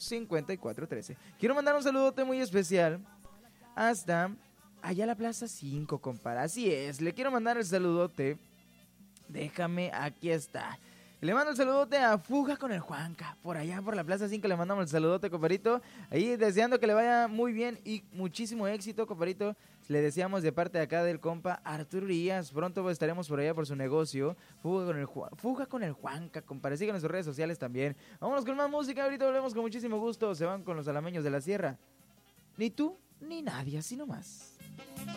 5413. Quiero mandar un saludote muy especial hasta allá a la Plaza 5, compadre. Así es, le quiero mandar el saludote. Déjame, aquí está. Le mando el saludote a Fuga con el Juanca. Por allá, por la Plaza 5, le mandamos el saludote, compadrito. Ahí deseando que le vaya muy bien y muchísimo éxito, compadrito. Le deseamos de parte de acá del compa Arturo Urias. Pronto estaremos por allá por su negocio. Fuga con el Juanca, compadre. Síganos en sus redes sociales también. Vámonos con más música. Ahorita volvemos con muchísimo gusto. Se van con los alameños de la sierra. Ni tú, ni nadie, así nomás.